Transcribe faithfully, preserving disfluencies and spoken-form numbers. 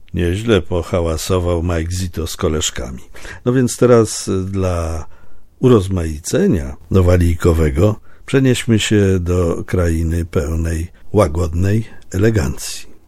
Nieźle pohałasował Mike Zito z koleżkami. No więc teraz dla urozmaicenia nowalijkowego przenieśmy się do krainy pełnej łagodnej elegancji.